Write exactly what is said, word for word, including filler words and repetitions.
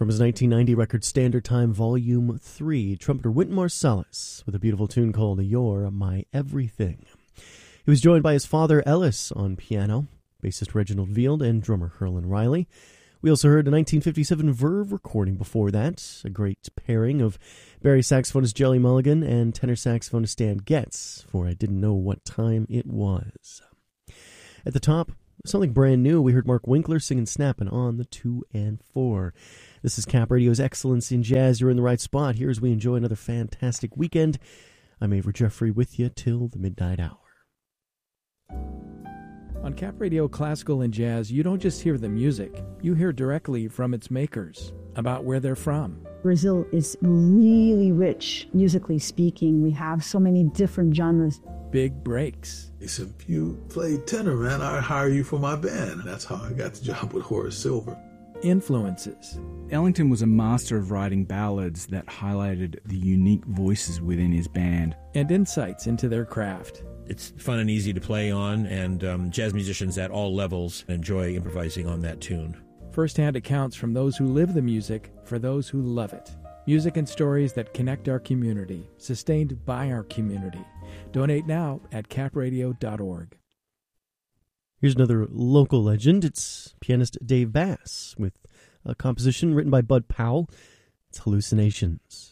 From his nineteen ninety record Standard Time Volume three, trumpeter Wynton Marsalis with a beautiful tune called You're My Everything. He was joined by his father Ellis on piano, bassist Reginald Field, and drummer Herlin Riley. We also heard a nineteen fifty-seven Verve recording before that, a great pairing of Barry saxophonist Jelly Mulligan and tenor saxophonist Stan Getz, for I Didn't Know What Time It Was. At the top, something brand new, we heard Mark Winkler singing Snappin' on the two and four. This is Cap Radio's Excellence in Jazz. You're in the right spot here as we enjoy another fantastic weekend. I'm Avery Jeffrey with you till the midnight hour. On Cap Radio Classical and Jazz, you don't just hear the music, you hear directly from its makers, about where they're from. Brazil is really rich, musically speaking. We have so many different genres. Big breaks. He said, if you play tenor, man, I'll hire you for my band. That's how I got the job with Horace Silver. Influences. Ellington was a master of writing ballads that highlighted the unique voices within his band. And insights into their craft. It's fun and easy to play on, and um, jazz musicians at all levels enjoy improvising on that tune. First-hand accounts from those who live the music for those who love it. Music and stories that connect our community, sustained by our community. Donate now at cap radio dot org. Here's another local legend. It's pianist Dave Bass with a composition written by Bud Powell. It's Hallucinations.